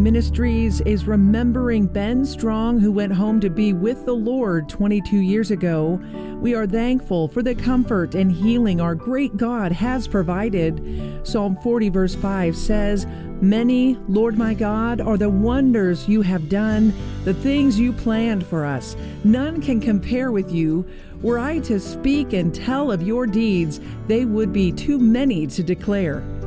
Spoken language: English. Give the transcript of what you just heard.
Ministries is remembering Ben Strong, who went home to be with the Lord 22 years ago. We are thankful for the comfort and healing our great God has provided. Psalm 40 verse 5 says, "Many, Lord my God, are the wonders you have done, the things you planned for us. None can compare with you. Were I to speak and tell of your deeds, they would be too many to declare."